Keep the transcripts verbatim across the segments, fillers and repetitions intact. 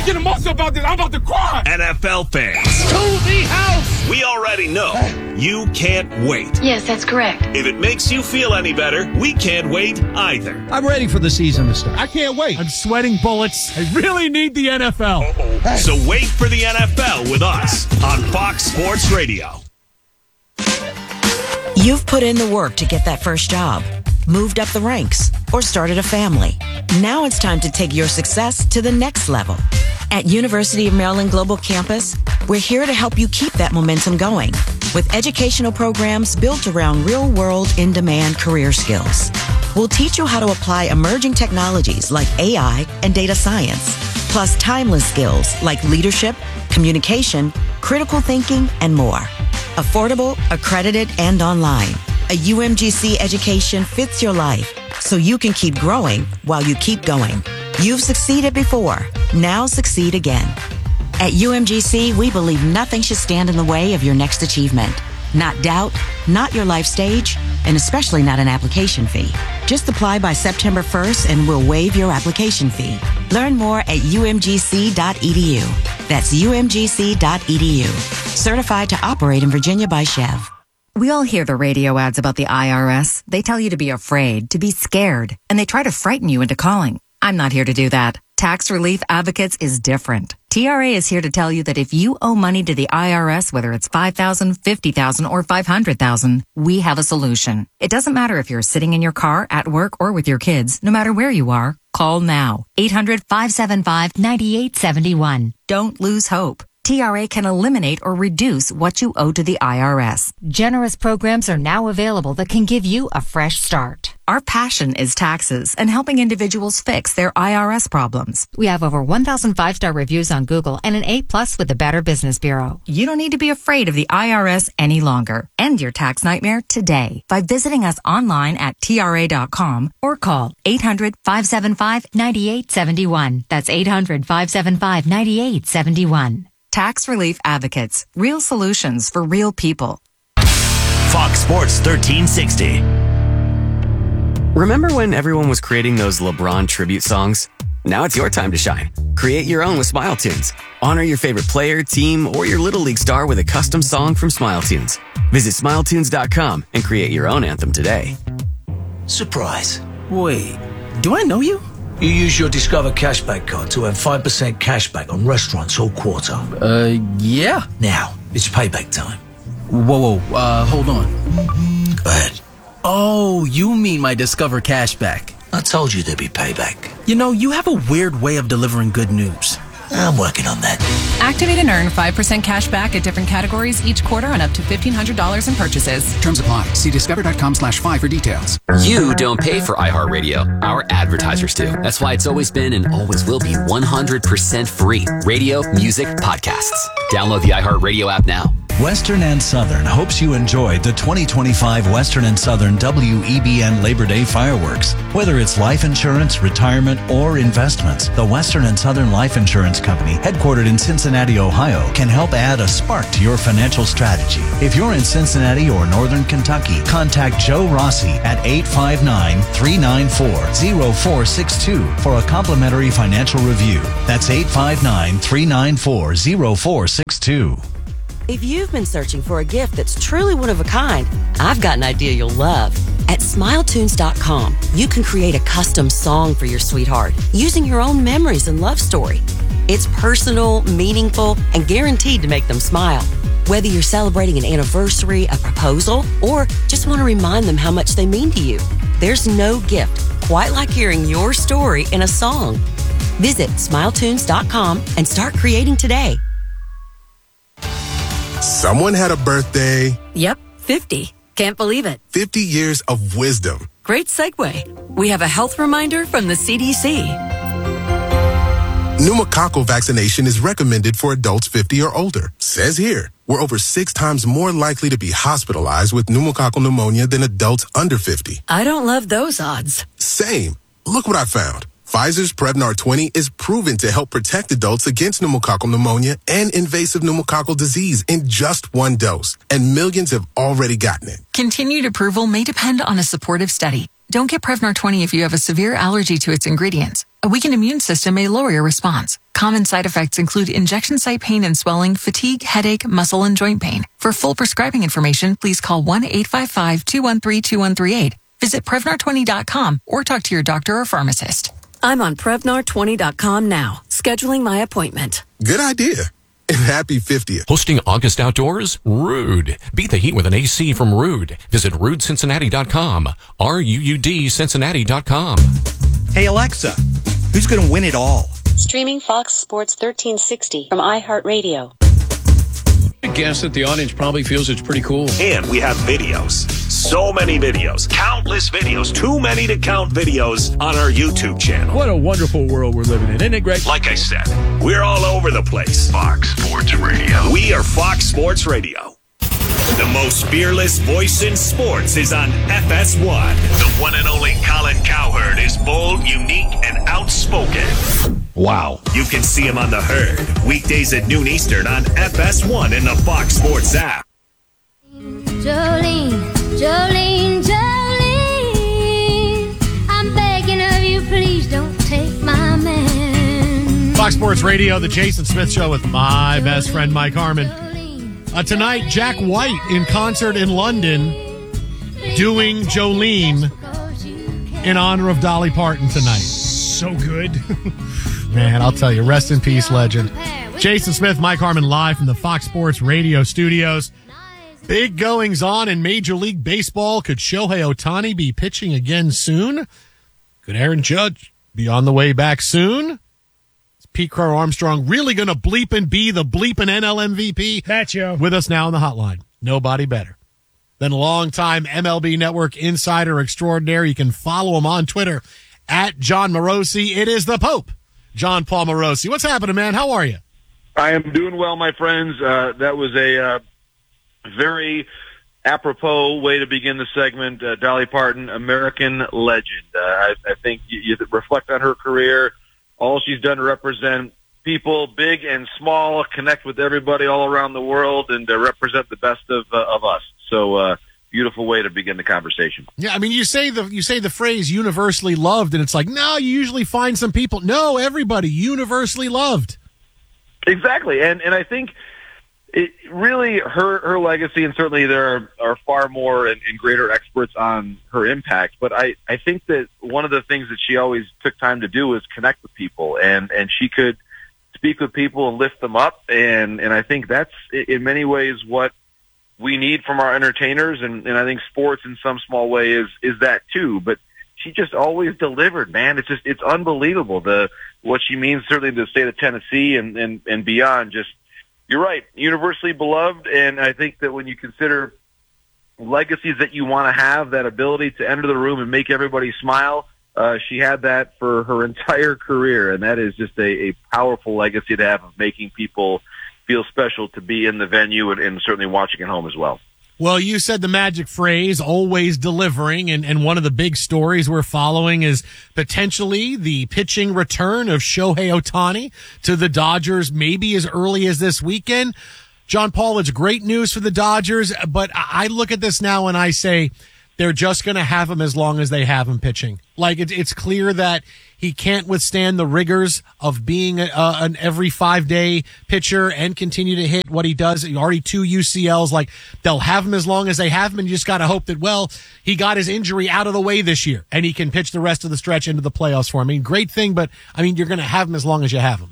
get emotional about this. I'm about to cry. N F L fans. To the house. We already know you can't wait. Yes, that's correct. If it makes you feel any better, we can't wait either. I'm ready for the season to start. I can't wait. I'm sweating bullets. I really need the N F L. Uh-oh. So wait for the N F L with us on Fox Sports Radio. You've put in the work to get that first job, moved up the ranks, or started a family. Now it's time to take your success to the next level. At University of Maryland Global Campus, we're here to help you keep that momentum going with educational programs built around real-world, in-demand career skills. We'll teach you how to apply emerging technologies like A I and data science, plus timeless skills like leadership, communication, critical thinking, and more. Affordable, accredited, and online. A U M G C education fits your life so you can keep growing while you keep going. You've succeeded before. Now succeed again. At U M G C, we believe nothing should stand in the way of your next achievement. Not doubt, not your life stage, and especially not an application fee. Just apply by September first and we'll waive your application fee. Learn more at U M G C dot E D U. That's U M G C dot E D U. Certified to operate in Virginia by Chev. We all hear the radio ads about the I R S. They tell you to be afraid, to be scared, and they try to frighten you into calling. I'm not here to do that. Tax Relief Advocates is different. T R A is here to tell you that if you owe money to the I R S, whether it's five thousand dollars, fifty thousand dollars, or five hundred thousand dollars, we have a solution. It doesn't matter if you're sitting in your car, at work, or with your kids. No matter where you are, call now. eight hundred, five seven five, nine eight seven one. Don't lose hope. T R A can eliminate or reduce what you owe to the I R S. Generous programs are now available that can give you a fresh start. Our passion is taxes and helping individuals fix their I R S problems. We have over one thousand five-star reviews on Google and an A plus with the Better Business Bureau. You don't need to be afraid of the I R S any longer. End your tax nightmare today by visiting us online at T R A dot com or call eight hundred, five seven five, nine eight seven one. That's eight hundred, five seven five, nine eight seven one. Tax Relief Advocates. Real solutions for real people. Fox Sports thirteen sixty. Remember when everyone was creating those LeBron tribute songs? Now it's your time to shine. Create your own with Smile Tunes. Honor your favorite player, team, or your Little League star with a custom song from Smile Tunes. Visit smile tunes dot com and create your own anthem today. Surprise. Wait, do I know you? You use your Discover Cashback card to earn five percent cashback on restaurants all quarter. Uh, yeah. Now, it's payback time. Whoa, whoa, uh, hold on. Go ahead. Oh, you mean my Discover Cashback. I told you there'd be payback. You know, you have a weird way of delivering good news. I'm working on that. Activate and earn five percent cash back at different categories each quarter on up to fifteen hundred dollars in purchases. Terms apply. See discover dot com slash five for details. You don't pay for iHeartRadio. Our advertisers do. That's why it's always been and always will be one hundred percent free. Radio, music, podcasts. Download the iHeartRadio app now. Western and Southern hopes you enjoyed the twenty twenty-five Western and Southern W E B N Labor Day fireworks. Whether it's life insurance, retirement, or investments, the Western and Southern Life Insurance Company, headquartered in Cincinnati, Ohio, can help add a spark to your financial strategy. If you're in Cincinnati or Northern Kentucky, contact Joe Rossi at eight five nine, three nine four, zero four six two for a complimentary financial review. That's eight five nine, three nine four, zero four six two. If you've been searching for a gift that's truly one of a kind, I've got an idea you'll love. At smile tunes dot com, you can create a custom song for your sweetheart using your own memories and love story. It's personal, meaningful, and guaranteed to make them smile. Whether you're celebrating an anniversary, a proposal, or just want to remind them how much they mean to you, there's no gift quite like hearing your story in a song. Visit smile tunes dot com and start creating today. Someone had a birthday. Yep, fifty. Can't believe it. fifty years of wisdom. Great segue. We have a health reminder from the C D C. Pneumococcal vaccination is recommended for adults fifty or older. Says here, we're over six times more likely to be hospitalized with pneumococcal pneumonia than adults under fifty. I don't love those odds. Same. Look what I found. Pfizer's Prevnar twenty is proven to help protect adults against pneumococcal pneumonia and invasive pneumococcal disease in just one dose. And millions have already gotten it. Continued approval may depend on a supportive study. Don't get Prevnar twenty if you have a severe allergy to its ingredients. A weakened immune system may lower your response. Common side effects include injection site pain and swelling, fatigue, headache, muscle, and joint pain. For full prescribing information, please call one eight five five, two one three, two one three eight. Visit Prevnar twenty dot com or talk to your doctor or pharmacist. I'm on Prevnar twenty dot com now, scheduling my appointment. Good idea. And happy fiftieth. Hosting August Outdoors? Ruud. Beat the heat with an A C from Ruud. Visit Ruud Cincinnati dot com. R U U D Cincinnati dot com. Hey Alexa, who's going to win it all? Streaming Fox Sports thirteen sixty from iHeartRadio. I guess that the audience probably feels it's pretty cool. And we have videos. So many videos. Countless videos. Too many to count videos on our YouTube channel. What a wonderful world we're living in, isn't it, Greg? Like I said, we're all over the place. Fox Sports Radio. We are Fox Sports Radio. The most fearless voice in sports is on F S one. The one and only Colin Cowherd is bold, unique, and outspoken. Wow. You can see him on The Herd, weekdays at noon Eastern on F S one and the Fox Sports app. Jolene, Jolene, Jolene, I'm begging of you, please don't take my man. Fox Sports Radio, the Jason Smith Show with my best friend, Mike Harmon. Uh, tonight, Jack White in concert in London doing Jolene in honor of Dolly Parton tonight. So good. Man, I'll tell you, rest in peace, legend. Jason Smith, Mike Harmon, live from the Fox Sports Radio studios. Big goings on in Major League Baseball. Could Shohei Ohtani be pitching again soon? Could Aaron Judge be on the way back soon? Is Pete Crow Armstrong really going to bleep and be the bleeping N L M V P? That's you. With us now on the hotline. Nobody better than longtime M L B Network insider extraordinaire. You can follow him on Twitter at John Morosi. It is the Pope, John Paul Morosi. What's happening, man? How are you? I am doing well, my friends. Uh, that was a uh, very apropos way to begin the segment. Uh, Dolly Parton, American legend. Uh, I, I think you, you reflect on her career, all she's done to represent people, big and small, connect with everybody all around the world, and uh, represent the best of uh, of us. So, uh, beautiful way to begin the conversation. Yeah, I mean, you say the you say the phrase universally loved, and it's like, no, you usually find some people. No, everybody universally loved. Exactly, and and I think it really her her legacy, and certainly there are, are far more and, and greater experts on her impact. But I I think that one of the things that she always took time to do was connect with people, and and she could speak with people and lift them up, and and I think that's in many ways what we need from our entertainers, and, and I think sports in some small way is is that too. But she just always delivered, man. It's just it's unbelievable the what she means certainly to the state of Tennessee and, and, and beyond. Just you're right, universally beloved, and I think that when you consider legacies that you want to have, that ability to enter the room and make everybody smile, uh, she had that for her entire career, and that is just a, a powerful legacy to have of making people feel special to be in the venue and, and certainly watching at home as well. Well, you said the magic phrase, always delivering, and, and one of the big stories we're following is potentially the pitching return of Shohei Ohtani to the Dodgers, maybe as early as this weekend. John Paul, it's great news for the Dodgers, but I look at this now and I say they're just going to have him as long as they have him pitching. Like, it, it's clear that he can't withstand the rigors of being a, a, an every five-day pitcher and continue to hit what he does. Already two U C Ls. Like, they'll have him as long as they have him, and you just got to hope that, well, he got his injury out of the way this year, and he can pitch the rest of the stretch into the playoffs for him. I mean, great thing, but, I mean, you're going to have him as long as you have him.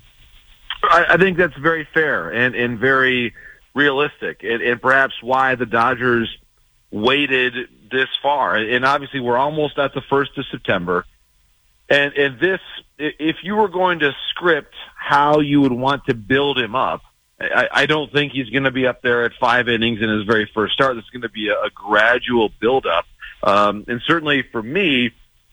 I, I think that's very fair and, and very realistic, and, and perhaps why the Dodgers waited this far. And obviously, we're almost at the first of September. And, and this, if you were going to script how you would want to build him up, I, I don't think he's going to be up there at five innings in his very first start. This is going to be a, a gradual build-up. Um, and certainly for me,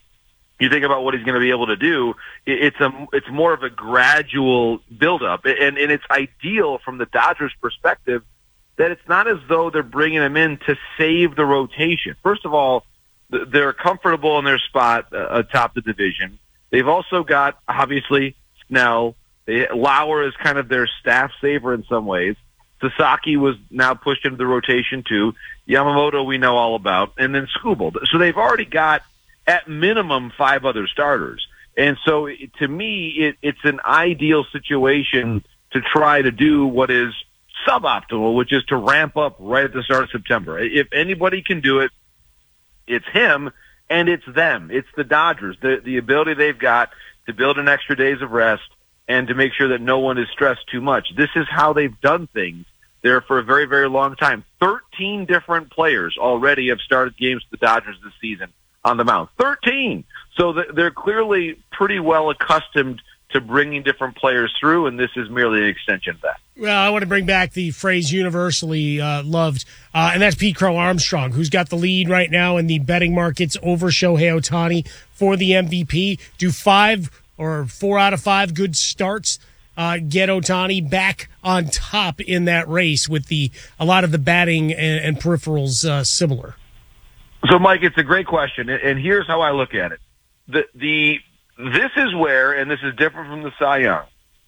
you think about what he's going to be able to do, it, it's a, it's more of a gradual build-up. And, and it's ideal from the Dodgers' perspective that it's not as though they're bringing him in to save the rotation. First of all, they're comfortable in their spot uh, atop the division. They've also got, obviously, Snell. They, Lauer is kind of their staff saver in some ways. Sasaki was now pushed into the rotation, too. Yamamoto we know all about. And then Skubal. So they've already got, at minimum, five other starters. And so to me, it, it's an ideal situation to try to do what is suboptimal, which is to ramp up right at the start of September. If anybody can do it, it's him and it's them. It's the Dodgers, the, the ability they've got to build an extra days of rest and to make sure that no one is stressed too much. This is how they've done things there for a very, very long time. thirteen different players already have started games for the Dodgers this season on the mound. thirteen! So they're clearly pretty well accustomed to bringing different players through, and this is merely an extension of that. Well, I want to bring back the phrase universally uh, loved, uh, and that's Pete Crow Armstrong, who's got the lead right now in the betting markets over Shohei Ohtani for the M V P. Do five or four out of five good starts uh, get Ohtani back on top in that race with the a lot of the batting and, and peripherals uh, similar? So, Mike, it's a great question, and here's how I look at it. The the This is where, and this is different from the Cy Young.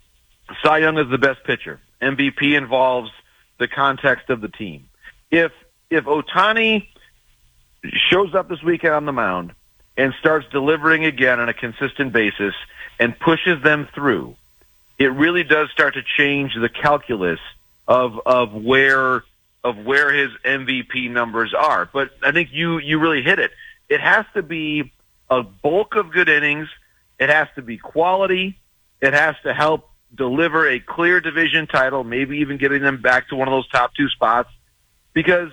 Cy Young is the best pitcher. M V P involves the context of the team. If if Ohtani shows up this weekend on the mound and starts delivering again on a consistent basis and pushes them through, it really does start to change the calculus of of where of where his M V P numbers are. But I think you you really hit it. It has to be a bulk of good innings. It has to be quality. It has to help deliver a clear division title, maybe even getting them back to one of those top two spots. Because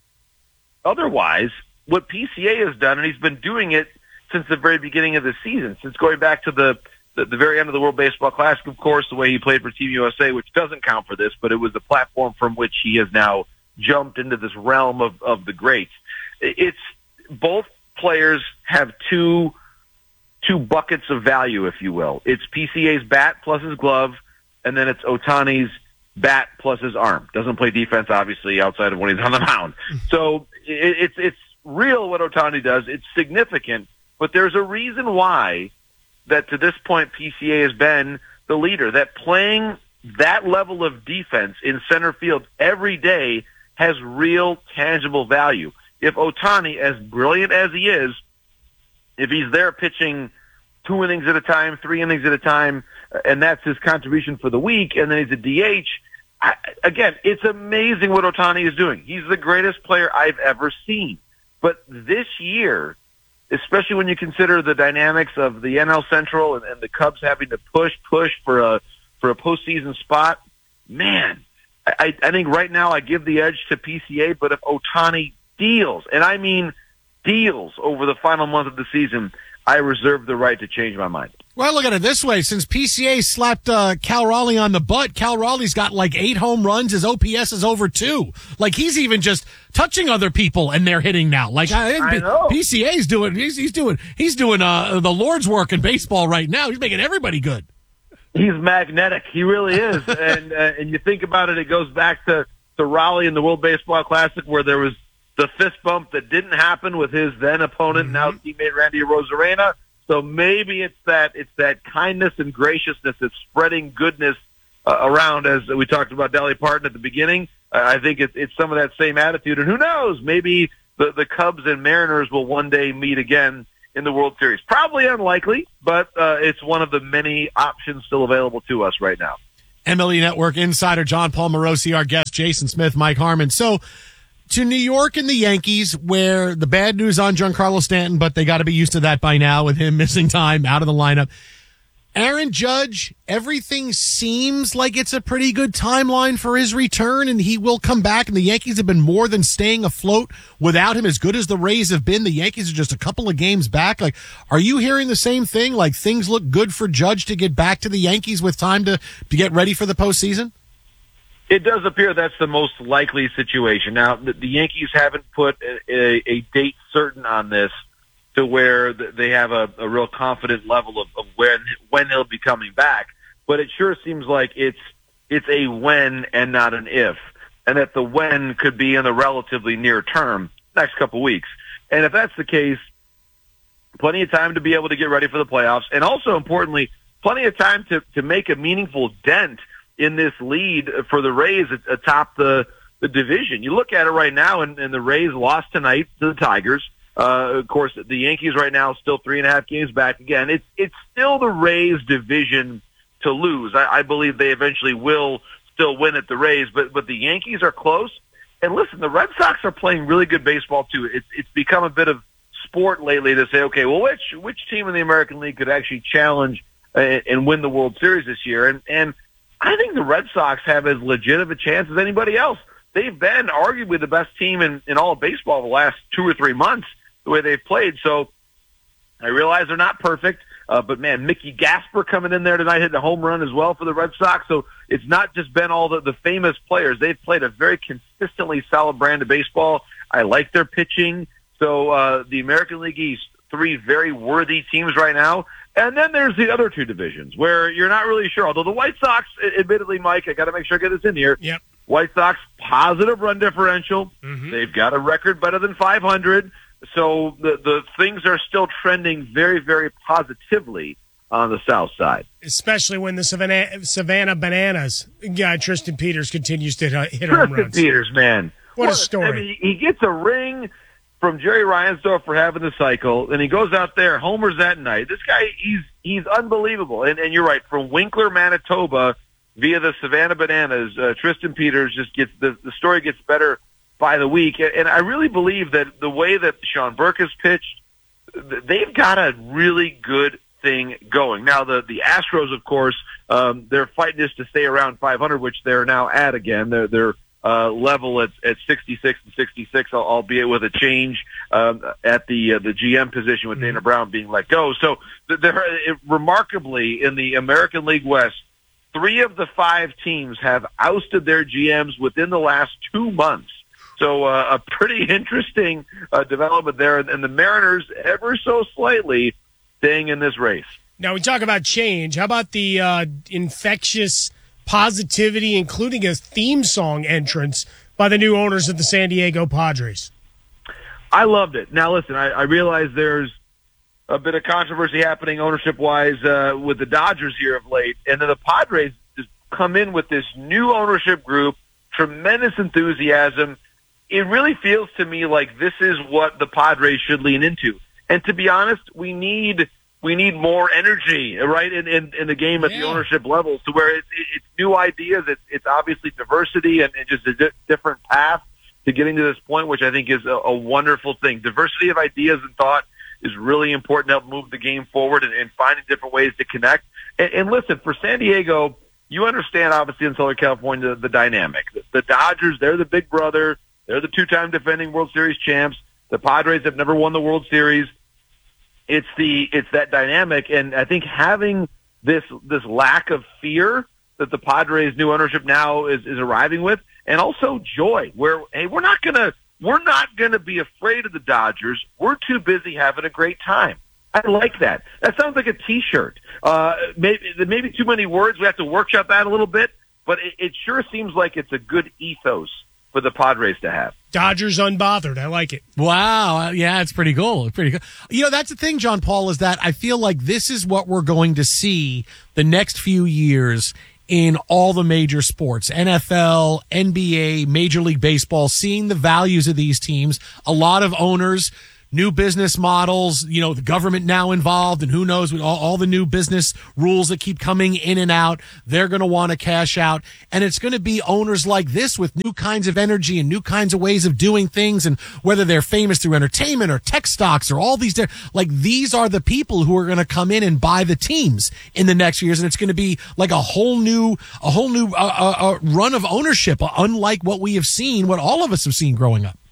otherwise, what P C A has done, and he's been doing it since the very beginning of the season, since going back to the, the, the very end of the World Baseball Classic, of course, the way he played for Team U S A, which doesn't count for this, but it was the platform from which he has now jumped into this realm of, of the greats. It's both players have two two buckets of value, if you will. It's P C A's bat plus his glove, and then it's Ohtani's bat plus his arm. Doesn't play defense, obviously, outside of when he's on the mound. So it, it's it's real what Ohtani does. It's significant, but there's a reason why that to this point P C A has been the leader, that playing that level of defense in center field every day has real tangible value. If Ohtani, as brilliant as he is, if he's there pitching two innings at a time, three innings at a time, and that's his contribution for the week, and then he's a D H, I, again, it's amazing what Ohtani is doing. He's the greatest player I've ever seen. But this year, especially when you consider the dynamics of the N L Central and, and the Cubs having to push, push for a for a postseason spot, man, I, I think right now I give the edge to P C A, but if Ohtani deals, and I mean deals over the final month of the season, I reserve the right to change my mind. Well, look at it this way. Since P C A slapped uh, Cal Raleigh on the butt, Cal Raleigh's got like eight home runs. His O P S is over two. Like, he's even just touching other people and they're hitting now. Like, I, I know. P C A's doing, he's, he's doing, he's doing uh, the Lord's work in baseball right now. He's making everybody good. He's magnetic. He really is. and uh, and you think about it, it goes back to, to Raleigh in the World Baseball Classic where there was the fist bump that didn't happen with his then opponent, mm-hmm. now teammate Randy Arozarena. So maybe it's that it's that kindness and graciousness that's spreading goodness uh, around, as we talked about Dolly Parton at the beginning. Uh, I think it's, it's some of that same attitude. And who knows, maybe the, the Cubs and Mariners will one day meet again in the World Series. Probably unlikely, but uh, it's one of the many options still available to us right now. M L B Network insider John Paul Morosi, our guest, Jason Smith, Mike Harmon. So, to New York and the Yankees, where the bad news on Giancarlo Stanton, but they got to be used to that by now with him missing time out of the lineup. Aaron Judge, everything seems like it's a pretty good timeline for his return, and he will come back, and the Yankees have been more than staying afloat without him. As good as the Rays have been, the Yankees are just a couple of games back. Like, are you hearing the same thing? Like, things look good for Judge to get back to the Yankees with time to, to get ready for the postseason? It does appear that's the most likely situation. Now, the, the Yankees haven't put a, a, a date certain on this to where they have a, a real confident level of, of when when he'll be coming back. But it sure seems like it's it's a when and not an if, and that the when could be in the relatively near term, next couple weeks. And if that's the case, plenty of time to be able to get ready for the playoffs, and also importantly, plenty of time to, to make a meaningful dent in this lead for the Rays atop the, the division. You look at it right now, and, and the Rays lost tonight to the Tigers. Uh, of course, the Yankees right now still three and a half games back. Again, it's it's still the Rays' division to lose. I, I believe they eventually will still win at the Rays, but but the Yankees are close. And listen, the Red Sox are playing really good baseball too. It's it's become a bit of sport lately to say, okay, well, which which team in the American League could actually challenge uh, and win the World Series this year? And and I think the Red Sox have as legit of a chance as anybody else. They've been arguably the best team in, in all of baseball the last two or three months, the way they've played. So I realize they're not perfect, uh, but man, Mickey Gasper coming in there tonight hitting a home run as well for the Red Sox. So it's not just been all the, the famous players. They've played a very consistently solid brand of baseball. I like their pitching. So uh, the American League East, three very worthy teams right now. And then there's the other two divisions where you're not really sure. Although the White Sox, admittedly, Mike, I got to make sure I get this in here. Yep. White Sox, positive run differential. Mm-hmm. They've got a record better than five hundred. So the the things are still trending very, very positively on the south side. Especially when the Savannah, Savannah Bananas guy, Tristan Peters, continues to hit Tristan home runs. Peters, man. What, what a story. I mean, he gets a ring from Jerry Reinsdorf for having the cycle, and he goes out there, homers that night. This guy, he's he's unbelievable. And, and you're right, from Winkler, Manitoba, via the Savannah Bananas, uh, Tristan Peters just gets, the, the story gets better by the week. And I really believe that the way that Sean Burke has pitched, they've got a really good thing going. Now, the, the Astros, of course, um, they're fighting just to stay around five hundred, which they're now at again. They're, they're uh, level at, at sixty-six and sixty-six, albeit with a change um, at the uh, the G M position with Dana Brown being let go. So they're, it, remarkably, in the American League West, three of the five teams have ousted their G Ms within the last two months. So uh, a pretty interesting uh, development there. And the Mariners, ever so slightly, staying in this race. Now, we talk about change. How about the uh, infectious positivity, including a theme song entrance by the new owners of the San Diego Padres? I loved it. Now, listen, I, I realize there's a bit of controversy happening ownership-wise uh, with the Dodgers here of late. And then the Padres just come in with this new ownership group, tremendous enthusiasm. It really feels to me like this is what the Padres should lean into. And to be honest, we need we need more energy, right, in, in, in the game at yeah. the ownership levels, to where it's, it's new ideas, it's, it's obviously diversity and, and just a di- different path to getting to this point, which I think is a, a wonderful thing. Diversity of ideas and thought is really important to help move the game forward and, and finding different ways to connect. And, and listen, for San Diego, you understand, obviously, in Southern California, the, the dynamic. The, the Dodgers, they're the big brother. They're the two-time defending World Series champs. The Padres have never won the World Series. It's the it's that dynamic, and I think having this this lack of fear that the Padres' new ownership now is, is arriving with, and also joy, where hey, we're not gonna we're not gonna be afraid of the Dodgers. We're too busy having a great time. I like that. That sounds like a T-shirt. Uh, maybe maybe too many words. We have to workshop that a little bit, but it, it sure seems like it's a good ethos for the Padres to have. Dodgers unbothered. I like it. Wow. Yeah, it's pretty cool. Pretty cool. You know, that's the thing, John Paul, is that I feel like this is what we're going to see the next few years in all the major sports, N F L, N B A, Major League Baseball, seeing the values of these teams. A lot of owners, new business models, you know, the government now involved, and who knows, with all, all the new business rules that keep coming in and out, they're going to want to cash out. And it's going to be owners like this with new kinds of energy and new kinds of ways of doing things. And whether they're famous through entertainment or tech stocks or all these, like these are the people who are going to come in and buy the teams in the next years. And it's going to be like a whole new, a whole new uh, uh, uh, run of ownership, unlike what we have seen, what all of us have seen growing up.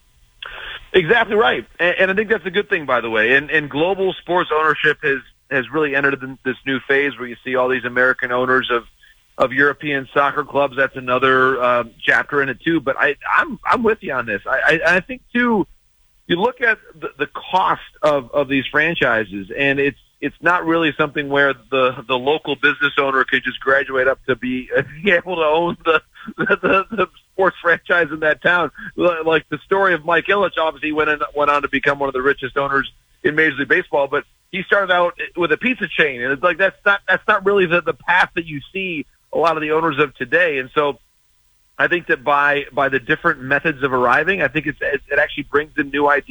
Exactly right. And, and I think that's a good thing, by the way. And, and global sports ownership has, has really entered this new phase where you see all these American owners of, of European soccer clubs. That's another uh, chapter in it, too. But I, I'm, I'm with you on this. I, I, I think, too, you look at the, the cost of, of these franchises, and it's it's not really something where the, the local business owner could just graduate up to be, be able to own the, the, the sports franchise in that town. Like the story of Mike Ilitch, obviously went in, went on to become one of the richest owners in Major League Baseball, but he started out with a pizza chain, and it's like that's not that's not really the, the path that you see a lot of the owners of today. And so I think that by by the different methods of arriving, I think it's, it actually brings in new ideas.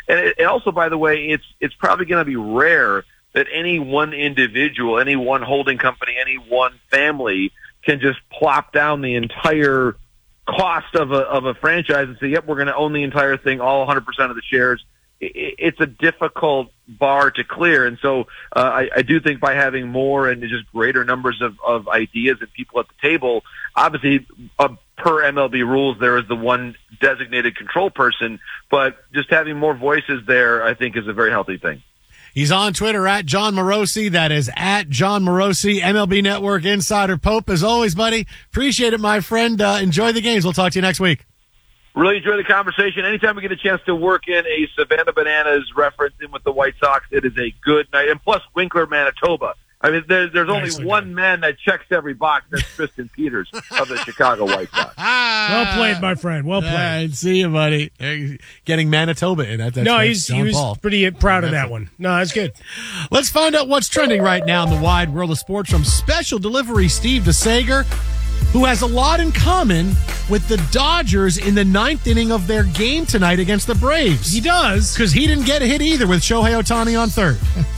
And it, and also, by the way, it's it's probably going to be rare that any one individual, any one holding company, any one family can just plop down the entire cost of a of a franchise and say, "Yep, we're going to own the entire thing, all one hundred percent of the shares." It, it's a difficult bar to clear, and so uh, I, I do think by having more and just greater numbers of, of ideas and people at the table, obviously, uh, per M L B rules, there is the one designated control person, but just having more voices there, I think, is a very healthy thing. He's on Twitter at John Morosi. That is at John Morosi, M L B Network Insider. Pope, as always, buddy. Appreciate it, my friend. Uh, enjoy the games. We'll talk to you next week. Really enjoy the conversation. Anytime we get a chance to work in a Savannah Bananas reference in with the White Sox, it is a good night. And plus, Winkler, Manitoba. I mean, there, there's only Nicely one done. man that checks every box. That's Tristan Peters of the Chicago White Sox. Well played, my friend. Well played. All right, see you, buddy. Getting Manitoba in. That, that's, no, that's he's, John he was Paul. pretty proud of that one. No, that's good. Let's find out what's trending right now in the wide world of sports from Special Delivery Steve DeSager, who has a lot in common with the Dodgers in the ninth inning of their game tonight against the Braves. He does. Because he didn't get a hit either with Shohei Ohtani on third.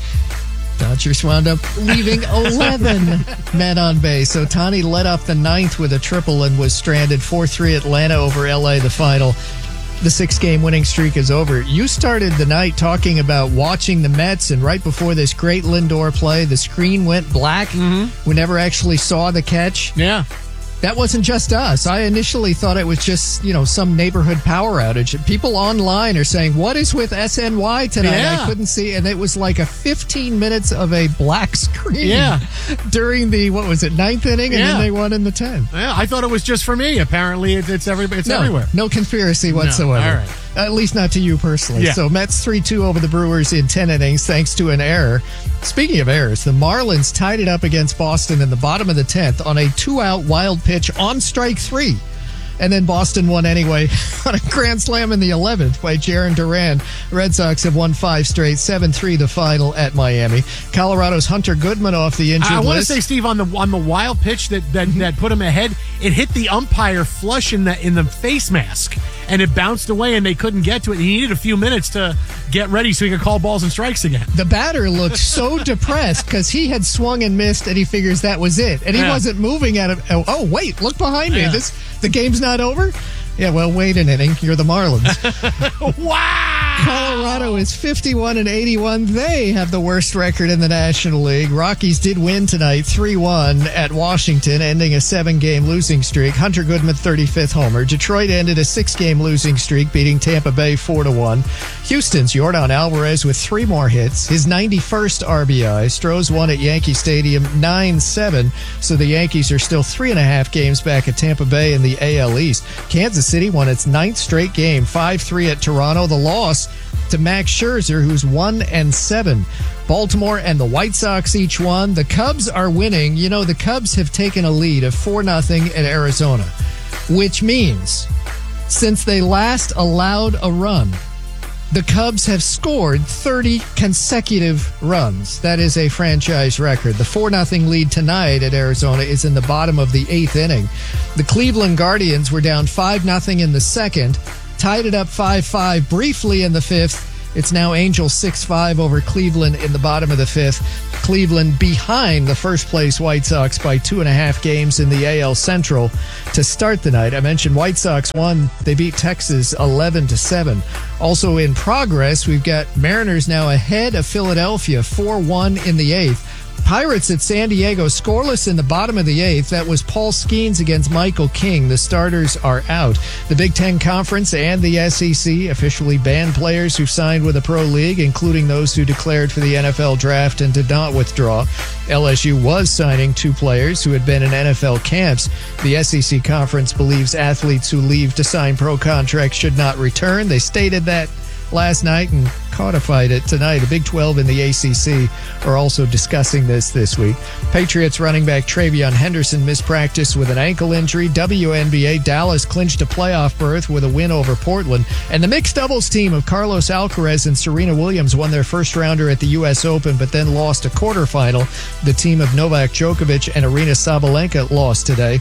Dodgers wound up leaving eleven men on base. Ohtani led off the ninth with a triple and was stranded. four three Atlanta over L A, the final. The six-game winning streak is over. You started the night talking about watching the Mets, and right before this great Lindor play, the screen went black. Mm-hmm. We never actually saw the catch. Yeah. That wasn't just us. I initially thought it was just, you know, some neighborhood power outage. People online are saying, what is with S N Y tonight? Yeah. I couldn't see. And it was like a fifteen minutes of a black screen yeah. during the, what was it, ninth inning? And yeah. then they won in the tenth. Yeah, I thought it was just for me. Apparently, it, it's, every, it's no, everywhere. No conspiracy whatsoever. No. All right. At least not to you personally. Yeah. So Mets three two over the Brewers in ten innings thanks to an error. Speaking of errors, the Marlins tied it up against Boston in the bottom of the tenth on a two-out wild pitch on strike three. And then Boston won anyway on a grand slam in the eleventh by Jarren Duran. Red Sox have won five straight, seven three the final at Miami. Colorado's Hunter Goodman off the injured I, I want to list. say, Steve, on the on the wild pitch that that, mm-hmm. that put him ahead, it hit the umpire flush in the in the face mask, and it bounced away, and they couldn't get to it. He needed a few minutes to get ready so he could call balls and strikes again. The batter looked so depressed because he had swung and missed, and he figures that was it, and he yeah. wasn't moving at it. Oh, oh, wait, look behind me. Yeah. This the game's not over. Yeah, well, wait an inning. You're the Marlins. Wow! Colorado is fifty-one and eighty-one. They have the worst record in the National League. Rockies did win tonight three one at Washington, ending a seven-game losing streak. Hunter Goodman, thirty-fifth homer. Detroit ended a six-game losing streak, beating Tampa Bay four to one. Houston's Yordan Alvarez with three more hits, his ninety-first R B I. Stros won at Yankee Stadium nine seven, so the Yankees are still three and a half games back at Tampa Bay in the A L East. Kansas City won its ninth straight game, five three at Toronto. The loss to Max Scherzer, who's one and seven. Baltimore and the White Sox each won. The Cubs are winning. You know, the Cubs have taken a lead of four nothing at Arizona, which means since they last allowed a run, the Cubs have scored thirty consecutive runs. That is a franchise record. The four nothing lead tonight at Arizona is in the bottom of the eighth inning. The Cleveland Guardians were down five nothing in the second, tied it up five five briefly in the fifth. It's now Angels six five over Cleveland in the bottom of the fifth. Cleveland behind the first place White Sox by two and a half games in the A L Central to start the night. I mentioned White Sox won. They beat Texas eleven to seven. Also in progress, we've got Mariners now ahead of Philadelphia four one in the eighth. Pirates at San Diego scoreless in the bottom of the eighth. That was Paul Skeens against Michael King. The starters are out. The Big Ten Conference and the S E C officially banned players who signed with a pro league, including those who declared for the N F L draft and did not withdraw. L S U was signing two players who had been in N F L camps. The S E C Conference believes athletes who leave to sign pro contracts should not return. They stated that last night and codified it tonight. The Big twelve and the A C C are also discussing this this week. Patriots running back Travion Henderson missed practice with an ankle injury. W N B A, Dallas clinched a playoff berth with a win over Portland. And the mixed doubles team of Carlos Alcaraz and Serena Williams won their first rounder at the U S Open, but then lost a quarterfinal. The team of Novak Djokovic and Arina Sabalenka lost today.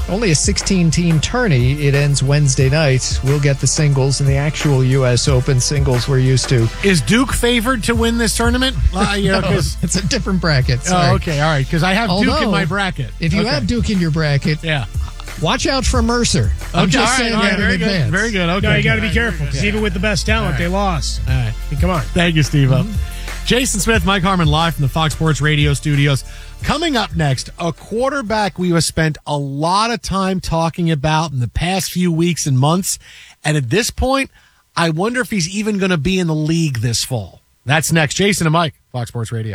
Only a sixteen-team tourney. It ends Wednesday night. We'll get the singles and the actual U S Open singles we're used to. Is Duke favored to win this tournament? Uh, you know, no, it's a different bracket. Sorry. Oh, okay, all right, because I have Although, Duke in my bracket. If you okay. have Duke in your bracket, yeah. watch out for Mercer. I'm okay, just right, saying right, that in very advance. Good, very good. Okay, no, you got to be right, careful because okay. even with the best talent, right. they lost. All right, I mean, come on. Thank you, Steve. Mm-hmm. Jason Smith, Mike Harmon, live from the Fox Sports Radio studios. Coming up next, a quarterback we have spent a lot of time talking about in the past few weeks and months, and at this point, I wonder if he's even going to be in the league this fall. That's next. Jason and Mike, Fox Sports Radio.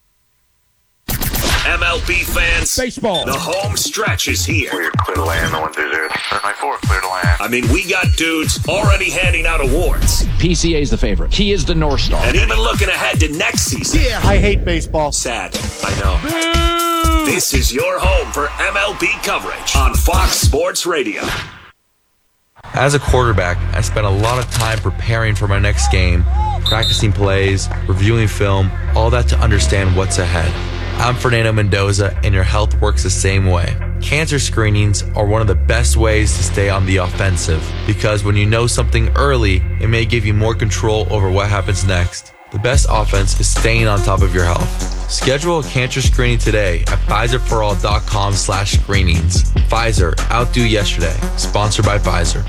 M L B fans, baseball. The home stretch is here. We're clear to land, no one through there. nine four, clear to land. I mean, we got dudes already handing out awards. P C A is the favorite. He is the North Star. And even looking ahead to next season. Yeah, I hate baseball. Sad, I know. Boo! This is your home for M L B coverage on Fox Sports Radio. As a quarterback, I spent a lot of time preparing for my next game, practicing plays, reviewing film, all that to understand what's ahead. I'm Fernando Mendoza, and your health works the same way. Cancer screenings are one of the best ways to stay on the offensive, because when you know something early, it may give you more control over what happens next. The best offense is staying on top of your health. Schedule a cancer screening today at Pfizer For All dot com slash screenings. Pfizer, outdo yesterday. Sponsored by Pfizer.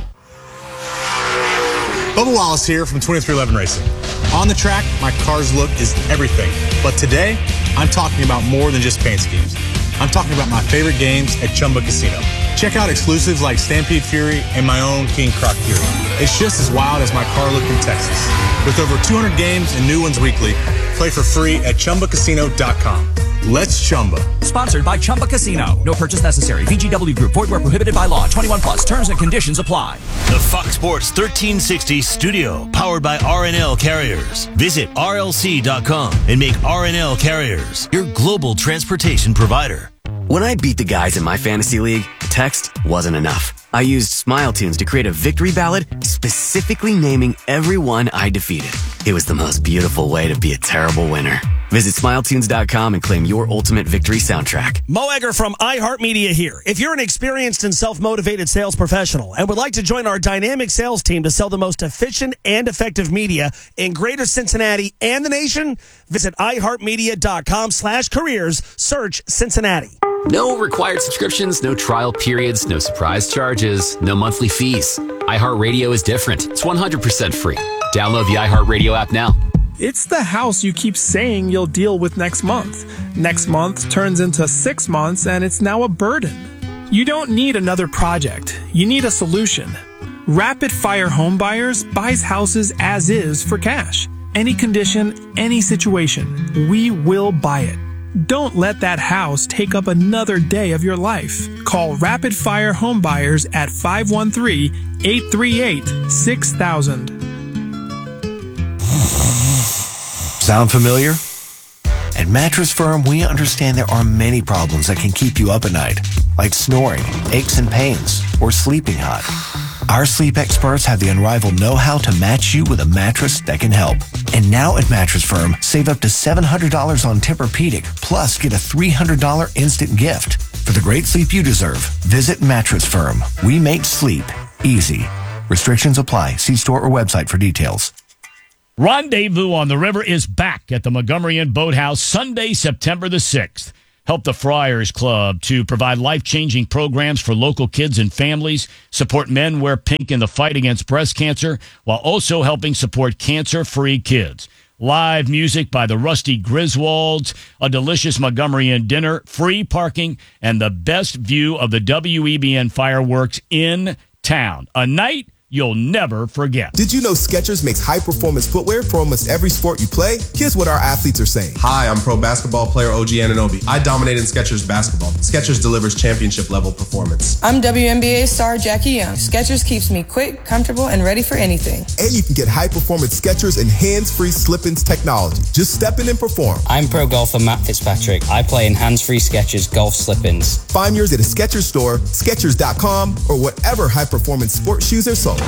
Bubba Wallace here from twenty-three eleven Racing. On the track, my car's look is everything. But today, I'm talking about more than just paint schemes. I'm talking about my favorite games at Chumba Casino. Check out exclusives like Stampede Fury and my own King Croc Fury. It's just as wild as my car look in Texas. With over two hundred games and new ones weekly, play for free at Chumba Casino dot com. Let's Chumba. Sponsored by Chumba Casino. No purchase necessary. V G W Group. Void where prohibited by law. twenty-one plus. Terms and conditions apply. The Fox Sports thirteen sixty studio, powered by R and L Carriers. Visit R L C dot com and make R and L Carriers your global transportation provider. When I beat the guys in my fantasy league, text wasn't enough. I used Smile Tunes to create a victory ballad specifically naming everyone I defeated. It was the most beautiful way to be a terrible winner. Visit Smile Tunes dot com and claim your ultimate victory soundtrack. Mo Egger from iHeartMedia here. If you're an experienced and self-motivated sales professional and would like to join our dynamic sales team to sell the most efficient and effective media in greater Cincinnati and the nation, visit iHeartMedia dot com slash careers. Search Cincinnati. No required subscriptions, no trial periods, no surprise charges, no monthly fees. iHeartRadio is different. It's one hundred percent free. Download the iHeartRadio app now. It's the house you keep saying you'll deal with next month. Next month turns into six months and it's now a burden. You don't need another project. You need a solution. Rapid Fire Home Buyers buys houses as is for cash. Any condition, any situation. We will buy it. Don't let that house take up another day of your life. Call Rapid Fire Home Buyers at five one three, eight three eight, six thousand. Sound familiar? At Mattress Firm, we understand there are many problems that can keep you up at night, like snoring, aches and pains, or sleeping hot. Our sleep experts have the unrivaled know-how to match you with a mattress that can help. And now at Mattress Firm, save up to seven hundred dollars on Tempur-Pedic, plus get a three hundred dollars instant gift. For the great sleep you deserve, visit Mattress Firm. We make sleep easy. Restrictions apply. See store or website for details. Rendezvous on the River is back at the Montgomery Inn Boathouse Sunday, September the sixth. Help the Friars Club to provide life-changing programs for local kids and families, support Men Wear Pink in the fight against breast cancer, while also helping support cancer-free kids. Live music by the Rusty Griswolds, a delicious Montgomery Inn dinner, free parking, and the best view of the W E B N fireworks in town. A night you'll never forget. Did you know Skechers makes high-performance footwear for almost every sport you play? Here's what our athletes are saying. Hi, I'm pro basketball player O G Anunoby. I dominate in Skechers basketball. Skechers delivers championship-level performance. I'm W N B A star Jackie Young. Skechers keeps me quick, comfortable, and ready for anything. And you can get high-performance Skechers and hands-free slip-ins technology. Just step in and perform. I'm pro golfer Matt Fitzpatrick. I play in hands-free Skechers golf slip-ins. Find yours at a Skechers store, Skechers dot com, or whatever high-performance sports shoes are sold.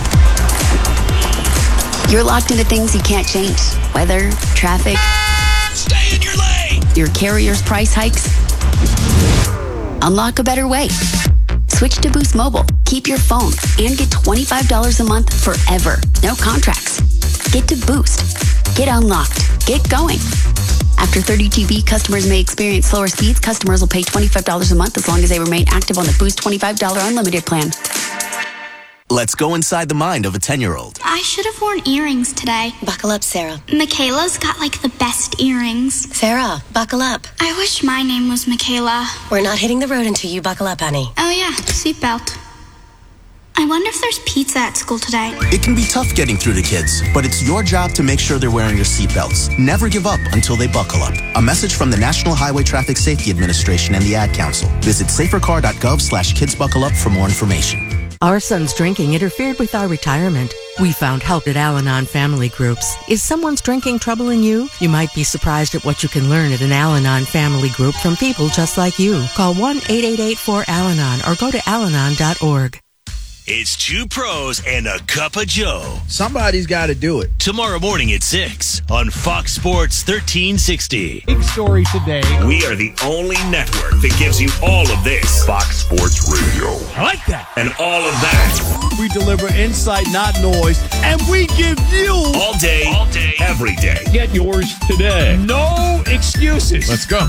You're locked into things you can't change. Weather, traffic. Stay in your lane! Your carrier's price hikes. Unlock a better way. Switch to Boost Mobile, keep your phone, and get twenty-five dollars a month forever. No contracts. Get to Boost. Get unlocked. Get going. After thirty G B, customers may experience slower speeds. Customers will pay twenty-five dollars a month as long as they remain active on the Boost twenty-five dollars unlimited plan. Let's go inside the mind of a ten-year-old. I should have worn earrings today. Buckle up, Sarah. Michaela's got like the best earrings. Sarah, buckle up. I wish my name was Michaela. We're not hitting the road until you buckle up, honey. Oh yeah, seatbelt. I wonder if there's pizza at school today. It can be tough getting through to kids, but it's your job to make sure they're wearing your seatbelts. Never give up until they buckle up. A message from the National Highway Traffic Safety Administration and the Ad Council. Visit safercar.gov slash kidsbuckleup for more information. Our son's drinking interfered with our retirement. We found help at Al-Anon Family Groups. Is someone's drinking troubling you? You might be surprised at what you can learn at an Al-Anon Family Group from people just like you. Call one eight eight eight four Al Anon or go to al anon dot org. It's two pros and a cup of Joe. Somebody's got to do it. Tomorrow morning at six on Fox Sports thirteen sixty. Big story today. We are the only network that gives you all of this. Fox Sports Radio. I like that. And all of that. We deliver insight, not noise. And we give you all day, all day, every day. Get yours today. No excuses. Let's go.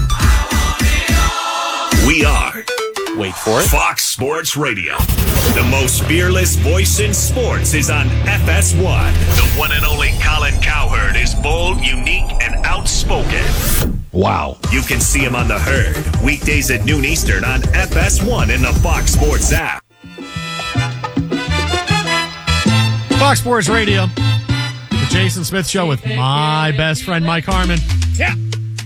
We are. Wait for it. Fox Sports Radio. The most fearless voice in sports is on F S one. The one and only Colin Cowherd is bold, unique, and outspoken. Wow. You can see him on The Herd, weekdays at noon Eastern on F S one in the Fox Sports app. Fox Sports Radio. The Jason Smith Show with my best friend, Mike Harmon. Yeah.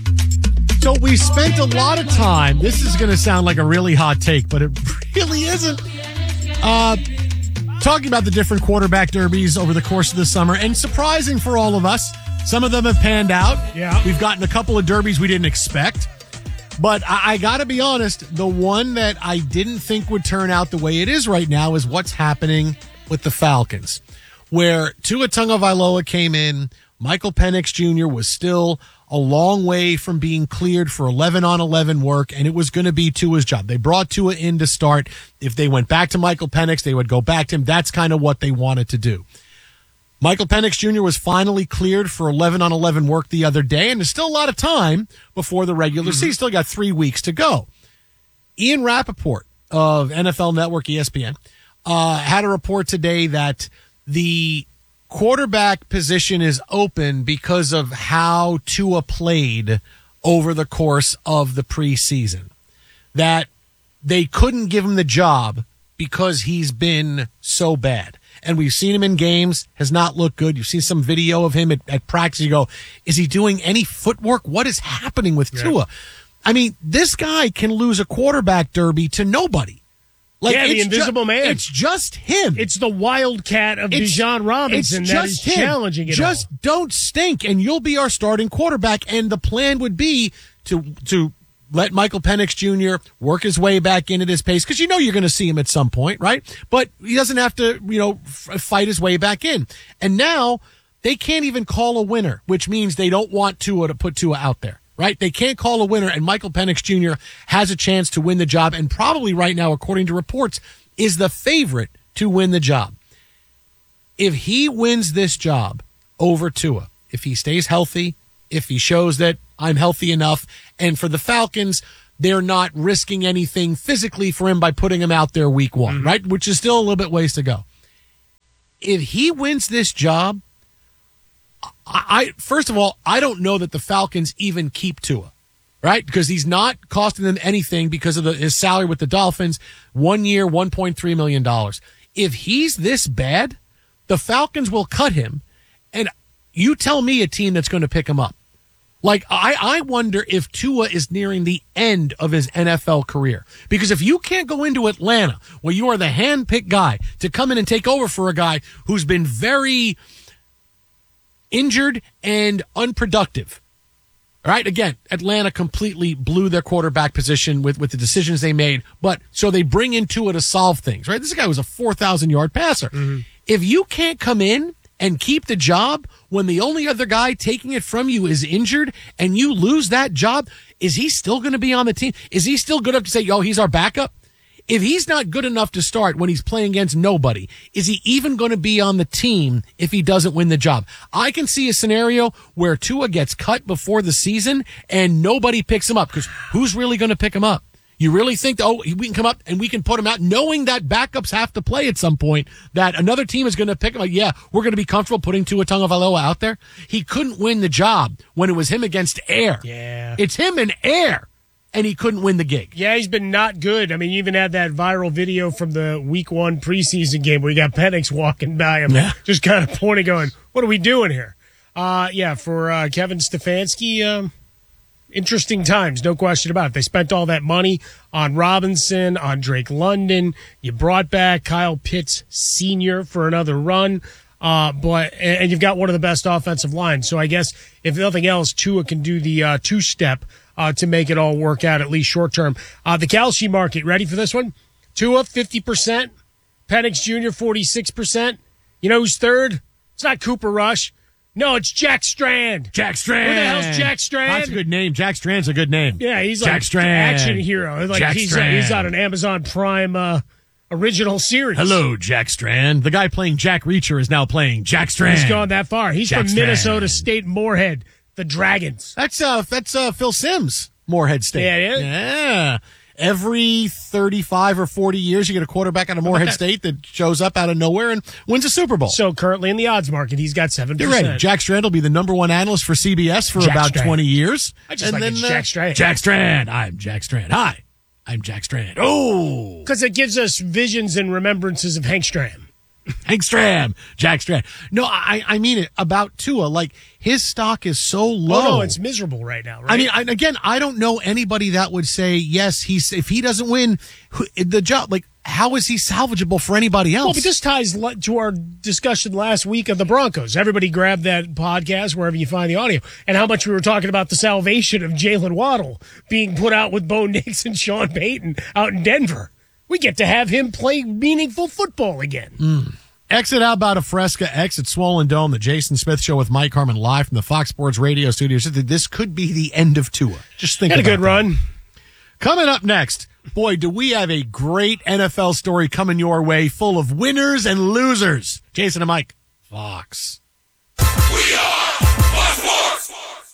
So we spent a lot of time, this is going to sound like a really hot take, but it really isn't, uh, talking about the different quarterback derbies over the course of the summer. And surprising for all of us, some of them have panned out. Yeah. We've gotten a couple of derbies we didn't expect. But I, I got to be honest, the one that I didn't think would turn out the way it is right now is what's happening with the Falcons, where Tua Tagovailoa came in, Michael Penix Junior was still a long way from being cleared for eleven on eleven work, and it was going to be Tua's job. They brought Tua in to start. If they went back to Michael Penix, they would go back to him. That's kind of what they wanted to do. Michael Penix Junior was finally cleared for eleven on eleven work the other day, and there's still a lot of time before the regular season. Still got three weeks to go. Ian Rappaport of N F L Network, E S P N, uh, had a report today that the quarterback position is open because of how Tua played over the course of the preseason. That they couldn't give him the job because he's been so bad. And we've seen him in games, has not looked good. You've seen some video of him at, at practice. You go, is he doing any footwork? What is happening with yeah. Tua? I mean, this guy can lose a quarterback derby to nobody. Like, yeah, the invisible ju- man. It's just him. It's the wildcat of it's, Bijan Robinson it's that just is him. challenging it Just all. don't stink, and you'll be our starting quarterback. And the plan would be to to let Michael Penix Junior work his way back in at his pace, because you know you're going to see him at some point, right? But he doesn't have to, you know, f- fight his way back in. And now they can't even call a winner, which means they don't want Tua to put Tua out there. Right? They can't call a winner, and Michael Penix Junior has a chance to win the job, and probably right now, according to reports, is the favorite to win the job. If he wins this job over Tua, if he stays healthy, if he shows that I'm healthy enough, and for the Falcons, they're not risking anything physically for him by putting him out there week one, mm-hmm. right? Which is still a little bit ways to go. If he wins this job, I, first of all, I don't know that the Falcons even keep Tua, right? Because he's not costing them anything because of the, his salary with the Dolphins. One year, one point three million dollars. If he's this bad, the Falcons will cut him. And you tell me a team that's going to pick him up. Like, I, I wonder if Tua is nearing the end of his N F L career. Because if you can't go into Atlanta, where you are the hand-picked guy, to come in and take over for a guy who's been very injured and unproductive. All right, again, Atlanta completely blew their quarterback position with, with the decisions they made. But so they bring in Tua to solve things, right? This guy was a four thousand yard passer. Mm-hmm. If you can't come in and keep the job when the only other guy taking it from you is injured and you lose that job, is he still going to be on the team? Is he still good enough to say, yo, he's our backup? If he's not good enough to start when he's playing against nobody, is he even going to be on the team if he doesn't win the job? I can see a scenario where Tua gets cut before the season and nobody picks him up, because who's really going to pick him up? You really think, oh, we can come up and we can put him out, knowing that backups have to play at some point, that another team is going to pick him up? Yeah, we're going to be comfortable putting Tua Tagovailoa out there. He couldn't win the job when it was him against air. Yeah. It's him and air, and he couldn't win the gig. Yeah, he's been not good. I mean, you even had that viral video from the week one preseason game where you got Penix walking by him, yeah. just kind of pointing, going, what are we doing here? Uh, yeah, for uh, Kevin Stefanski, um, interesting times, no question about it. They spent all that money on Robinson, on Drake London. You brought back Kyle Pitts Senior for another run. Uh, but, and you've got one of the best offensive lines. So I guess if nothing else, Tua can do the uh, two-step uh, to make it all work out, at least short term. Uh, the Kalshi market, ready for this one? Tua, fifty percent. Penix Junior, forty-six percent. You know who's third? It's not Cooper Rush. No, it's Jack Strand. Jack Strand. Who the hell's Jack Strand? That's a good name. Jack Strand's a good name. Yeah, he's Jack like Strand. action hero. Like Jack he's, Strand. Uh, he's on an Amazon Prime uh, original series. Hello, Jack Strand. The guy playing Jack Reacher is now playing Jack Strand. He's gone that far. He's Jack from Strand. Minnesota State Moorhead, the Dragons. That's uh, that's uh, Phil Simms, Moorhead State. Yeah, it is. Yeah. Every thirty-five or forty years, you get a quarterback out of Moorhead State that shows up out of nowhere and wins a Super Bowl. So currently in the odds market, he's got seven percent. You're right. Jack Strand will be the number one analyst for C B S for Jack about Strand. twenty years. I just and like then, it's uh, Jack Strand. Jack Strand. I'm Jack Strand. Hi, I'm Jack Strand. Oh. Because it gives us visions and remembrances of Hank Stram. Hank Stram, Jack Strand. No, I I mean it about Tua. Like, his stock is so low. Oh, no, it's miserable right now, right? I mean, I, again, I don't know anybody that would say, yes, he's if he doesn't win who- the job, like, how is he salvageable for anybody else? Well, but this ties le- to our discussion last week of the Broncos. Everybody grab that podcast wherever you find the audio, and how much we were talking about the salvation of Jalen Waddle being put out with Bo Nix and Sean Payton out in Denver. We get to have him play meaningful football again. Mm. Exit out about a Fresca, exit Swollen Dome, the Jason Smith Show with Mike Harmon live from the Fox Sports Radio studios. This could be the end of Tua. Just think Had about a good that. run. Coming up next, boy, do we have a great N F L story coming your way, full of winners and losers. Jason and Mike, Fox. We are Fox Sports.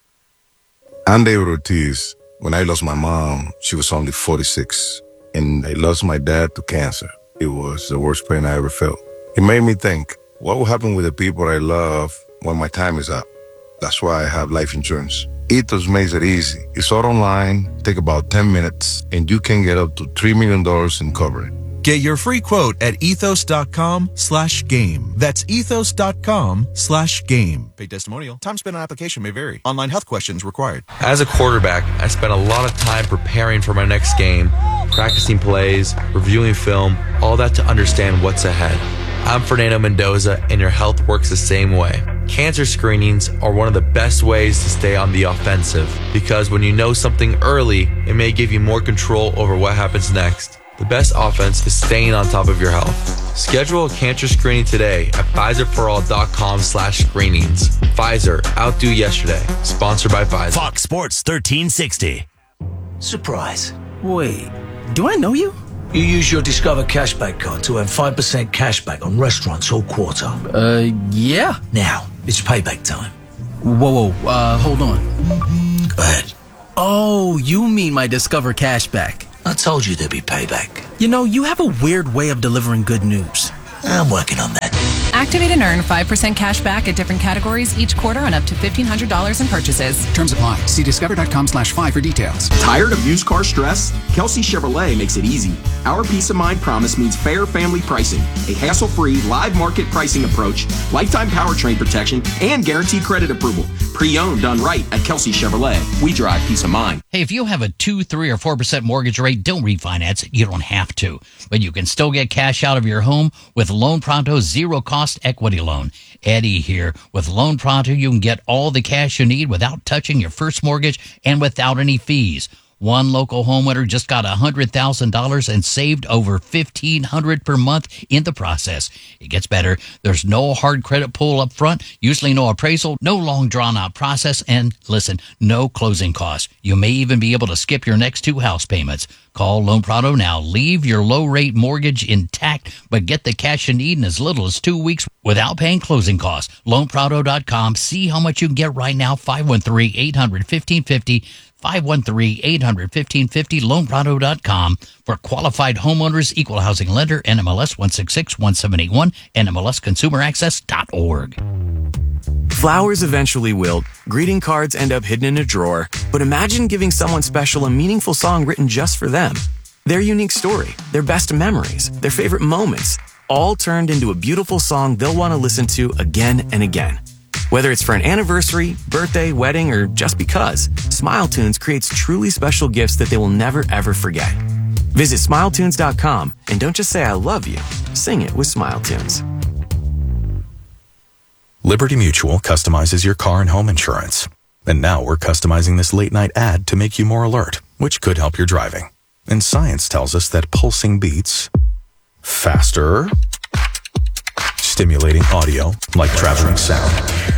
I'm David Ortiz. When I lost my mom, she was only forty-six. And I lost my dad to cancer. It was the worst pain I ever felt. It made me think, what will happen with the people I love when my time is up? That's why I have life insurance. Ethos makes it easy. It's all online, take about ten minutes, and you can get up to three million dollars in coverage. Get your free quote at ethos.com slash game. That's ethos.com slash game. Paid testimonial. Time spent on application may vary. Online health questions required. As a quarterback, I spent a lot of time preparing for my next game, practicing plays, reviewing film, all that to understand what's ahead. I'm Fernando Mendoza, and your health works the same way. Cancer screenings are one of the best ways to stay on the offensive, because when you know something early, it may give you more control over what happens next. The best offense is staying on top of your health. Schedule a cancer screening today at Pfizerforall.com slash screenings. Pfizer, outdo yesterday. Sponsored by Pfizer. Fox Sports thirteen sixty. Surprise. Wait, do I know you? You use your Discover Cashback card to earn five percent cashback on restaurants all quarter. Uh, yeah. Now, it's payback time. Whoa, whoa, uh, hold on. Go ahead. Oh, you mean my Discover Cashback. I told you there'd be payback. You know, you have a weird way of delivering good news. I'm working on that. Activate and earn five percent cash back at different categories each quarter on up to fifteen hundred dollars in purchases. Terms apply. See discover.com slash five for details. Tired of used car stress? Kelsey Chevrolet makes it easy. Our peace of mind promise means fair family pricing, a hassle-free live market pricing approach, lifetime powertrain protection, and guaranteed credit approval. Pre-owned done right at Kelsey Chevrolet. We drive peace of mind. Hey, if you have a two, three, or four percent mortgage rate, don't refinance it. You don't have to. But you can still get cash out of your home with Loan Pronto's zero-cost equity loan. Eddie here. With Loan Pronto, you can get all the cash you need without touching your first mortgage and without any fees. One local homeowner just got one hundred thousand dollars and saved over fifteen hundred dollars per month in the process. It gets better. There's no hard credit pull up front, usually no appraisal, no long drawn-out process, and listen, no closing costs. You may even be able to skip your next two house payments. Call Loan Prado now. Leave your low-rate mortgage intact, but get the cash you need in as little as two weeks without paying closing costs. loan prado dot com. See how much you can get right now. five one three, eight hundred, fifteen fifty. five one three, eight hundred, fifteen fifty. loan prado dot com. For qualified homeowners, equal housing lender, N M L S one six six one seven eight one, N M L S consumer access dot org. Flowers eventually wilt, greeting cards end up hidden in a drawer, but imagine giving someone special a meaningful song written just for them. Their unique story, their best memories, their favorite moments, all turned into a beautiful song they'll want to listen to again and again. Whether it's for an anniversary, birthday, wedding, or just because, SmileTunes creates truly special gifts that they will never ever forget. Visit smile tunes dot com and don't just say I love you, sing it with SmileTunes. Liberty Mutual customizes your car and home insurance. And now we're customizing this late night ad to make you more alert, which could help your driving. And science tells us that pulsing beats faster, stimulating audio like traveling sound,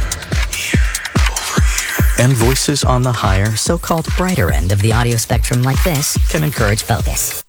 and voices on the higher, so-called brighter end of the audio spectrum like this can encourage focus.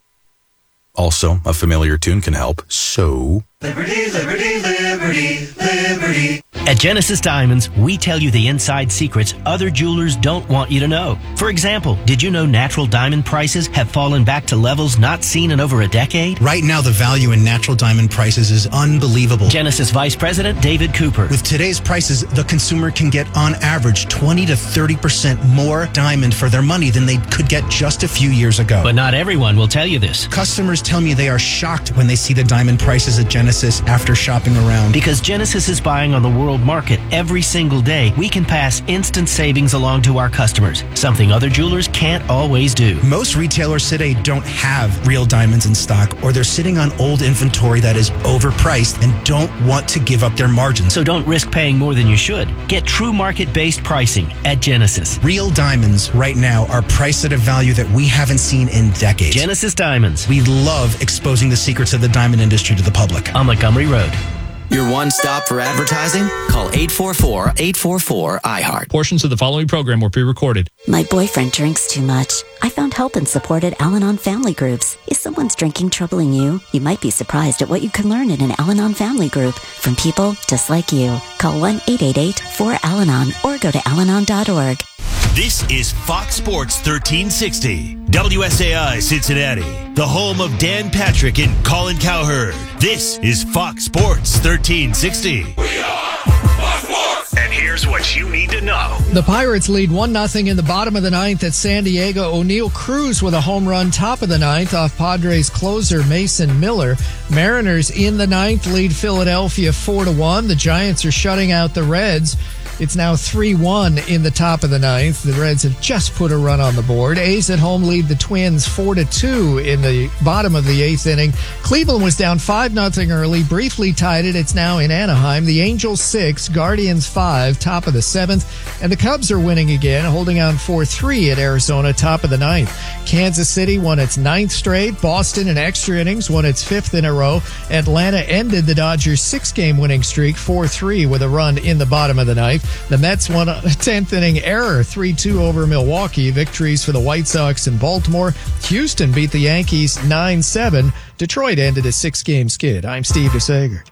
Also, a familiar tune can help, so... Liberty, liberty, liberty, liberty. At Genesis Diamonds, we tell you the inside secrets other jewelers don't want you to know. For example, did you know natural diamond prices have fallen back to levels not seen in over a decade? Right now, the value in natural diamond prices is unbelievable. Genesis Vice President David Cooper. With today's prices, the consumer can get on average twenty to thirty percent more diamond for their money than they could get just a few years ago. But not everyone will tell you this. Customers tell me they are shocked when they see the diamond prices at Genesis after shopping around. Because Genesis is buying on the world market every single day, we can pass instant savings along to our customers, something other jewelers can't always do. Most retailers today don't have real diamonds in stock, or they're sitting on old inventory that is overpriced and don't want to give up their margins. So don't risk paying more than you should. Get true market-based pricing at Genesis. Real diamonds right now are priced at a value that we haven't seen in decades. Genesis Diamonds. We love exposing the secrets of the diamond industry to the public. On Montgomery Road. Your one stop for advertising? Call eight four four, eight four four, I heart. Portions of the following program were pre-recorded. My boyfriend drinks too much. I found help and support at Al-Anon Family Groups. Is someone's drinking troubling you? You might be surprised at what you can learn in an Al-Anon Family Group from people just like you. Call one eight eight eight, four, Al Anon or go to al anon dot org. This is Fox Sports thirteen sixty, W S A I Cincinnati, the home of Dan Patrick and Colin Cowherd. This is Fox Sports thirteen sixty. We are Fox Sports. And here's what you need to know. The Pirates lead one nothing in the bottom of the ninth at San Diego. O'Neal Cruz with a home run top of the ninth off Padres closer Mason Miller. Mariners in the ninth lead Philadelphia four to one. The Giants are shutting out the Reds. It's now three one in the top of the ninth. The Reds have just put a run on the board. A's at home lead the Twins four to two in the bottom of the eighth inning. Cleveland was down five nothing early, briefly tied it. It's now in Anaheim. The Angels six, Guardians five, top of the seventh. And the Cubs are winning again, holding on four three at Arizona, top of the ninth. Kansas City won its ninth straight. Boston in extra innings won its fifth in a row. Atlanta ended the Dodgers' six-game winning streak four three with a run in the bottom of the ninth. The Mets won a tenth inning error, three two over Milwaukee. Victories for the White Sox and Baltimore. Houston beat the Yankees nine seven. Detroit ended a six-game skid. I'm Steve DeSager.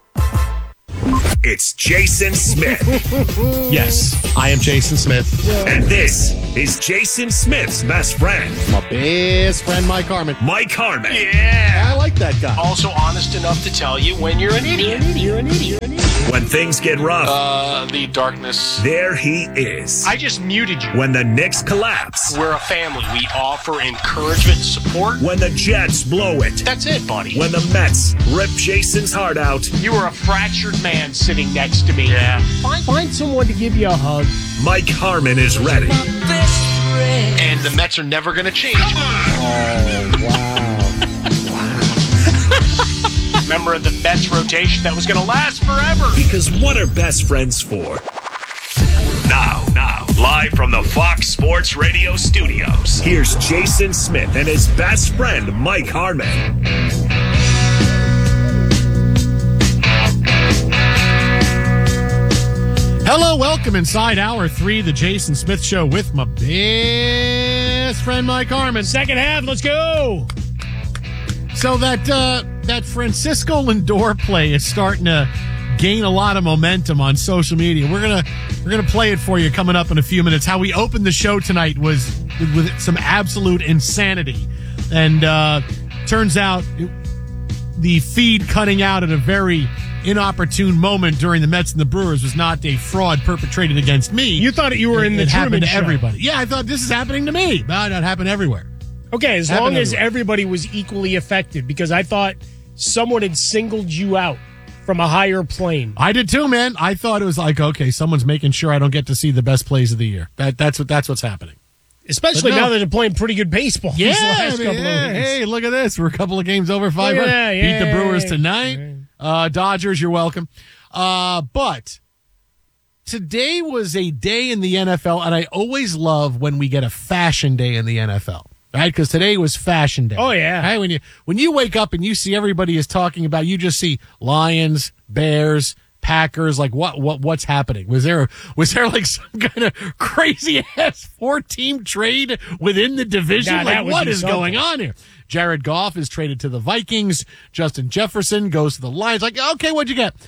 It's Jason Smith. Yes, I am Jason Smith. And this is Jason Smith's best friend. My best friend, Mike Harmon. Mike Harmon. Yeah. I like that guy. Also honest enough to tell you when you're an idiot. You're an idiot. You're an idiot. When things get rough. Uh, the darkness. There he is. I just muted you. When the Knicks collapse. We're a family. We offer encouragement and support. When the Jets blow it. That's it, buddy. When the Mets rip Jason's heart out. You are a fractured man sitting next to me. Yeah. Find, find someone to give you a hug. Mike Harmon is ready. And the Mets are never going to change. Oh, wow. Member of the Mets rotation that was going to last forever. Because what are best friends for? Now, now, Live from the Fox Sports Radio studios, here's Jason Smith and his best friend, Mike Harmon. Hello, welcome inside hour three, the Jason Smith Show with my best friend, Mike Harmon. Second half, let's go. So that uh, that Francisco Lindor play is starting to gain a lot of momentum on social media. We're gonna we're gonna play it for you coming up in a few minutes. How we opened the show tonight was with, with some absolute insanity, and uh, turns out it, the feed cutting out at a very inopportune moment during the Mets and the Brewers was not a fraud perpetrated against me. You thought you were it, in the it Truman happened to Show. everybody. Yeah, I thought this is happening to me. No, that happened everywhere. Okay, as Happened long as everywhere. everybody was equally affected, because I thought someone had singled you out from a higher plane. I did too, man. I thought it was like, okay, someone's making sure I don't get to see the best plays of the year. That that's what that's what's happening. Especially But no. now that they're playing pretty good baseball. Yeah, these last I mean, couple yeah, of weeks. hey, look at this. We're a couple of games over five hundred. that, Beat the yay. Brewers tonight. Uh, Dodgers, you're welcome. Uh, but today was a day in the N F L, and I always love when we get a fashion day in the N F L. Right, because today was fashion day. Oh, yeah. Right? When you when you wake up and you see everybody is talking about, you just see Lions, Bears, Packers. Like what what what's happening? Was there was there like some kind of crazy ass four team trade within the division? Nah, that like would what be is something. going on here? Jared Goff is traded to the Vikings. Justin Jefferson goes to the Lions. Like okay, what'd you get?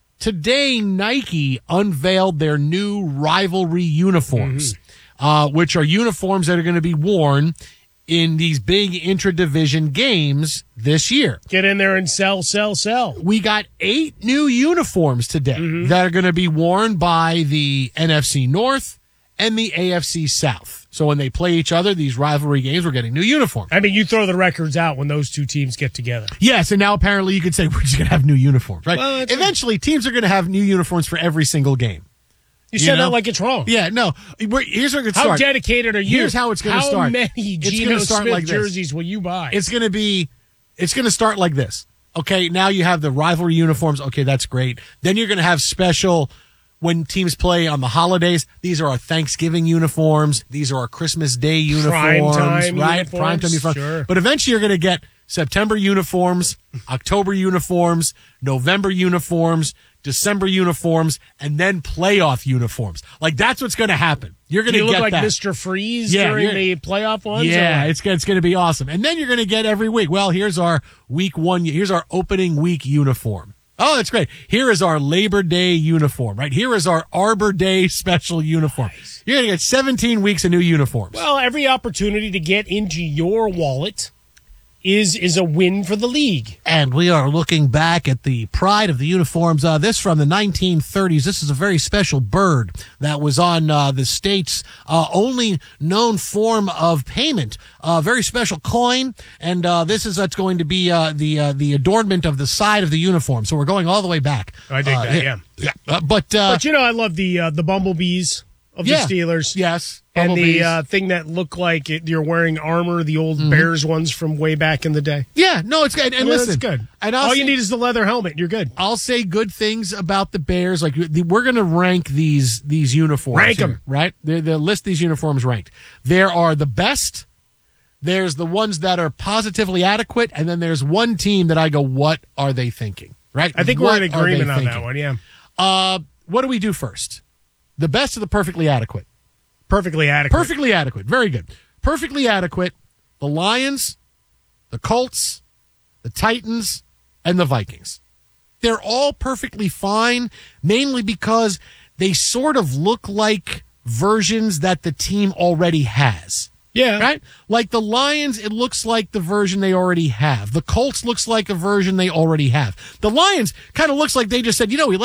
Today, Nike unveiled their new rivalry uniforms, mm-hmm. uh, which are uniforms that are going to be worn in these big intra-division games this year. Get in there and sell, sell, sell. We got eight new uniforms today mm-hmm. that are going to be worn by the N F C North and the A F C South. So when they play each other, these rivalry games, we're getting new uniforms. I mean, you throw the records out when those two teams get together. Yes, and now apparently you could say we're just going to have new uniforms, right? Well, eventually, teams are going to have new uniforms for every single game. You, You said know? that like it's wrong. Yeah, no. We're, here's where it's going to How start. dedicated are you? Here's how it's going to How start. many It's Geno gonna start Smith like this. jerseys will you buy? It's going to be, it's going to start like this. Okay, now you have the rivalry uniforms. Okay, that's great. Then you're going to have special when teams play on the holidays. These are our Thanksgiving uniforms. These are our Christmas Day uniforms, Primetime right? uniforms, Primetime uniforms. sure. But eventually you're going to get September uniforms, October uniforms, November uniforms, December uniforms, and then playoff uniforms. Like that's what's going to happen. You're going Do to you get look like that. Mister Freeze Yeah, during you're- the playoff ones? Yeah, or- it's it's going to be awesome. And then you're going to get every week. Well, here's our week one. Here's our opening week uniform. Oh, that's great. Here is our Labor Day uniform, right? Here is our Arbor Day special uniform. You're going to get seventeen weeks of new uniforms. Well, every opportunity to get into your wallet is is a win for the league. And we are looking back at the pride of the uniforms. Uh, this from the nineteen thirties. This is a very special bird that was on uh, the state's uh, only known form of payment. A uh, very special coin, and uh, this is what's going to be uh, the uh, the adornment of the side of the uniform. So we're going all the way back. I dig Uh, that, yeah. yeah. Uh, but uh, But you know, I love the uh, the bumblebees of Yeah. the Steelers. Yes. And the Bumblebees. uh, thing that looked like it, you're wearing armor, the old Bears ones from way back in the day. yeah, no, it's good. And I mean, listen, that's good. And I'll All you say- need is the leather helmet. You're good. I'll say good things about the Bears. Like the- we're going to rank these these uniforms. Rank 'em. here, right? They're, they'll list these uniforms ranked. There are the best. There's the ones that are positively adequate, and then there's one team that I go, what are they thinking? Right? I think What we're in are they agreement on that thinking? one. Yeah, Uh, what do we do first? The best or the perfectly adequate? perfectly adequate. Perfectly adequate. Very good. Perfectly adequate. The Lions, the Colts, the Titans, and the Vikings. They're all perfectly fine, mainly because they sort of look like versions that the team already has. Yeah. Right? Like the Lions, it looks like the version they already have. The Colts looks like a version they already have. The Lions kind of looks like they just said, you know, we